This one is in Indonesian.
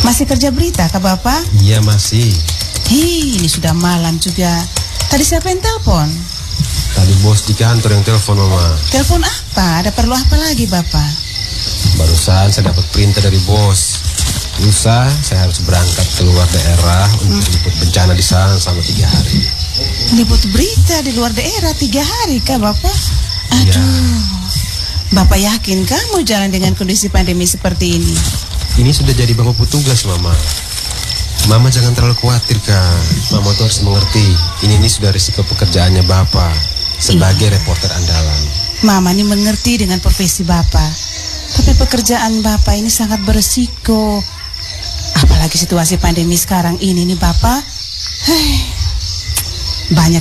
Masih kerja berita kah Bapak? Iya masih. Ini sudah malam juga. Tadi siapa yang telepon? Tadi bos di kantor yang telepon Mama. Telepon apa? Ada perlu apa lagi Bapak? Barusan saya dapat perintah dari bos. Lusa saya harus berangkat keluar daerah untuk meliput bencana di sana selama 3 hari. Liput berita di luar daerah 3 hari kah Bapak? Aduh, Iya. Bapak yakin kamu jalan dengan kondisi pandemi seperti ini? Ini sudah jadi bapak petugas Mama. Mama jangan terlalu khawatir Kak. Mama tuh harus mengerti. Ini sudah risiko pekerjaannya Bapak sebagai reporter andalan. Mama ini mengerti dengan profesi Bapak. Tapi pekerjaan Bapak ini sangat beresiko. Apalagi situasi pandemi sekarang ini nih Bapak. Banyak